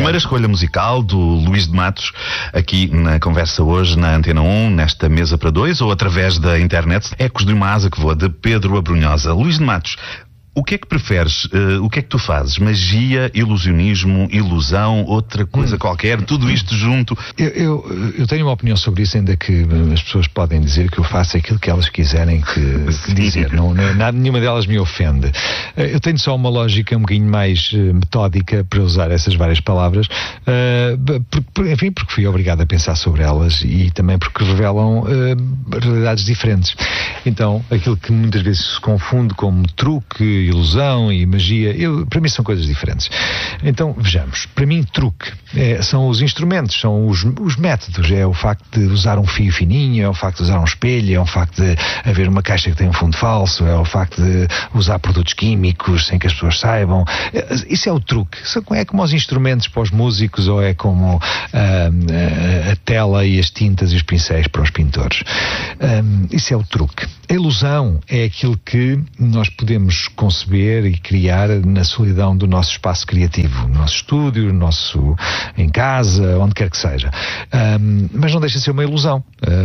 primeira escolha musical do Luís de Matos, aqui na conversa hoje na Antena 1, nesta mesa para dois, ou através da internet, Ecos de uma Asa que Voa, de Pedro Abrunhosa. Luís de Matos, o que é que preferes? O que é que tu fazes? Magia, ilusionismo, ilusão, outra coisa qualquer? Tudo isto junto? Eu tenho uma opinião sobre isso, ainda que as pessoas podem dizer que eu faço aquilo que elas quiserem que dizer. Nenhuma delas me ofende. Eu tenho só uma lógica um bocadinho mais metódica para usar essas várias palavras, porque fui obrigado a pensar sobre elas e também porque revelam realidades diferentes. Então, aquilo que muitas vezes se confunde como truque, ilusão e magia, para mim são coisas diferentes. Então, vejamos. Para mim, truque são os instrumentos, são os métodos. É o facto de usar um fio fininho, é o facto de usar um espelho, é o facto de haver uma caixa que tem um fundo falso, é o facto de usar produtos químicos sem que as pessoas saibam. Isso é o truque. É como os instrumentos para os músicos, ou é como a tela e as tintas e os pincéis para os pintores. Isso é o truque. A ilusão é aquilo que nós podemos conceber e criar na solidão do nosso espaço criativo, no nosso estúdio, em casa, onde quer que seja. Mas não deixa de ser uma ilusão.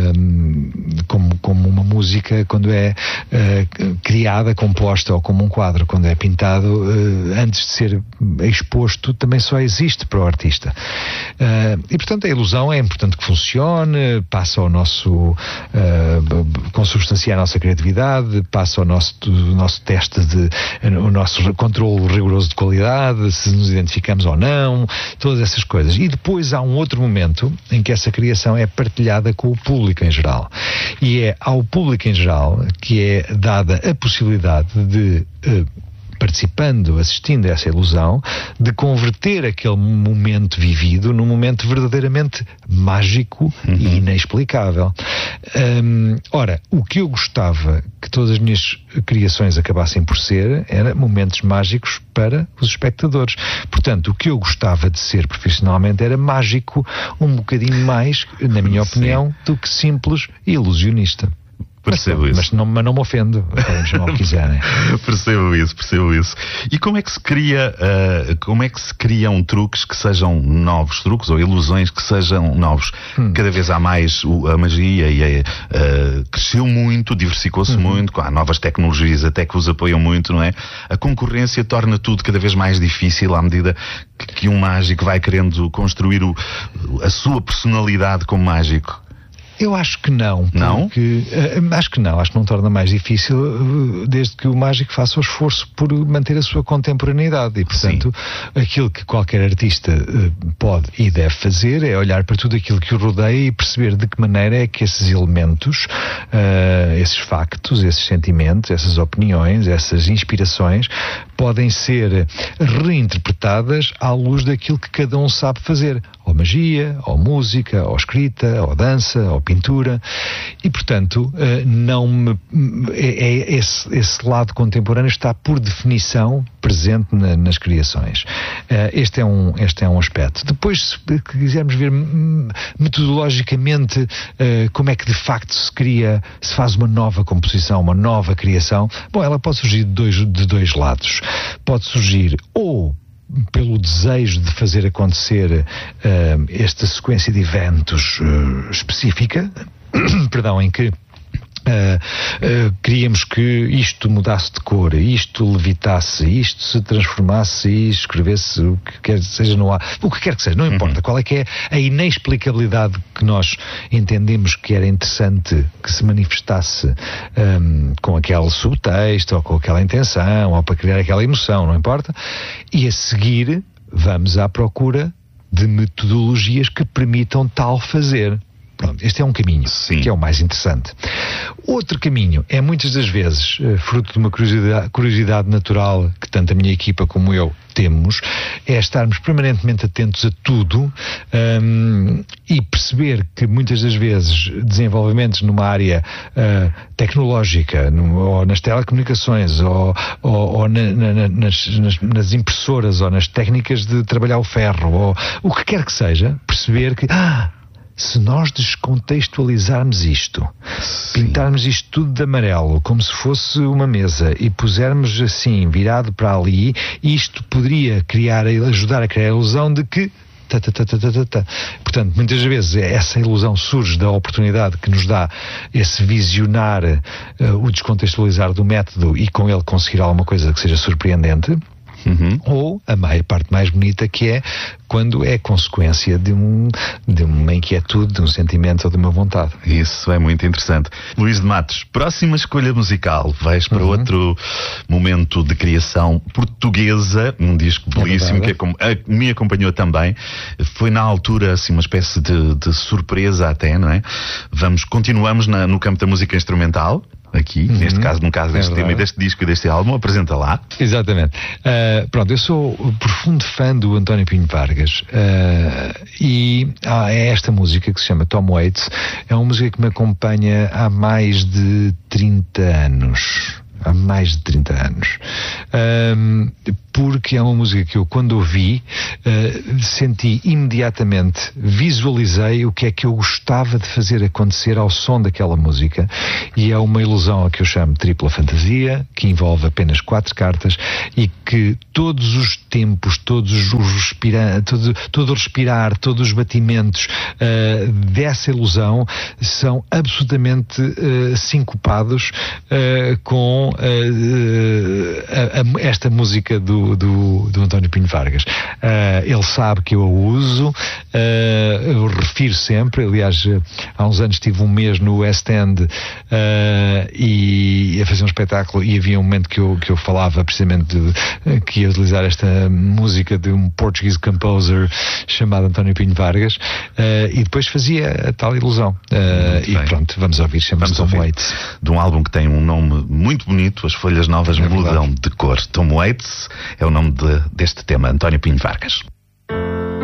Como uma música, quando é criada, composta, ou como um quadro, quando é pintado, antes de ser exposto, também só existe para o artista. E, portanto, a ilusão é importante que funcione, passa ao nosso... consubstanciar a nossa criatividade, passa ao nosso teste o nosso controle rigoroso de qualidade, se nos identificamos ou não, todas essas coisas. E depois há um outro momento em que essa criação é partilhada com o público em geral. E é ao público em geral que é dada a possibilidade de... participando, assistindo a essa ilusão, de converter aquele momento vivido num momento verdadeiramente mágico e inexplicável. Ora, o que eu gostava que todas as minhas criações acabassem por ser, era momentos mágicos para os espectadores. Portanto, o que eu gostava de ser profissionalmente era mágico, um bocadinho mais, na minha opinião, do que simples e ilusionista. Percebo isso. Mas não me ofendo, podem chamar o que quiserem. Percebo isso. E como é que se criam truques que sejam novos, truques ou ilusões que sejam novos? Cada vez há mais a magia e cresceu muito, diversificou-se muito, há novas tecnologias até que os apoiam muito, não é? A concorrência torna tudo cada vez mais difícil à medida que um mágico vai querendo construir a sua personalidade como mágico. Eu acho que não. Acho que não torna mais difícil, desde que o mágico faça o esforço por manter a sua contemporaneidade. E, portanto, aquilo que qualquer artista pode e deve fazer é olhar para tudo aquilo que o rodeia e perceber de que maneira é que esses elementos, esses factos, esses sentimentos, essas opiniões, essas inspirações podem ser reinterpretadas à luz daquilo que cada um sabe fazer. Ou magia, ou música, ou escrita, ou dança, ou pintura. E, portanto, esse lado contemporâneo está, por definição, presente nas criações. Este é um aspecto. Depois, se quisermos ver metodologicamente como é que de facto se faz uma nova composição, uma nova criação, bom, ela pode surgir de dois lados. Pode surgir ou pelo desejo de fazer acontecer esta sequência de eventos específica, perdão, em que queríamos que isto mudasse de cor, isto levitasse, isto se transformasse e escrevesse o que quer que seja no ar, o que quer que seja, não importa qual é que é a inexplicabilidade que nós entendemos que era interessante que se manifestasse com aquele subtexto ou com aquela intenção ou para criar aquela emoção, não importa, e a seguir vamos à procura de metodologias que permitam tal fazer. Pronto, este é um caminho, que é o mais interessante. Outro caminho é, muitas das vezes, fruto de uma curiosidade natural que tanto a minha equipa como eu temos, é estarmos permanentemente atentos a tudo e perceber que muitas das vezes desenvolvimentos numa área tecnológica, ou nas telecomunicações, ou nas impressoras, ou nas técnicas de trabalhar o ferro, ou o que quer que seja, perceber que se nós descontextualizarmos isto, pintarmos isto tudo de amarelo, como se fosse uma mesa, e pusermos assim, virado para ali, isto poderia ajudar a criar a ilusão de que Portanto, muitas vezes essa ilusão surge da oportunidade que nos dá esse visionar, o descontextualizar do método e com ele conseguir alguma coisa que seja surpreendente. Ou a parte mais bonita, que é quando é consequência de uma inquietude, de um sentimento ou de uma vontade. Isso é muito interessante. Luís de Matos, próxima escolha musical. Vais para outro momento de criação portuguesa, um disco belíssimo que me acompanhou também. Foi na altura assim uma espécie de surpresa até, não é? Continuamos no campo da música instrumental. Aqui, neste caso, no caso deste tema e deste disco e deste álbum, apresenta lá. Exatamente. Pronto, eu sou profundo fã do António Pinho Vargas e é esta música que se chama Tom Waits. É uma música que me acompanha há mais de 30 anos. Há mais de 30 anos. Porque é uma música que eu, quando ouvi, senti imediatamente, visualizei o que é que eu gostava de fazer acontecer ao som daquela música, e é uma ilusão a que eu chamo tripla fantasia, que envolve apenas 4 cartas e que todos os tempos, todo o respirar, todos os batimentos dessa ilusão são absolutamente sincopados com esta música do António Pinho Vargas. Ele sabe que eu a uso, eu refiro sempre. Aliás, há uns anos tive um mês no West End e a fazer um espetáculo, e havia um momento que eu falava precisamente que ia utilizar esta música de um Portuguese composer chamado António Pinho Vargas, e depois fazia a tal ilusão. E pronto, vamos ouvir, chama-se Tom Waits. De um álbum que tem um nome muito bonito, As Folhas Novas Mudam de Cor. Tom Waits é o nome deste tema, António Pinho Vargas.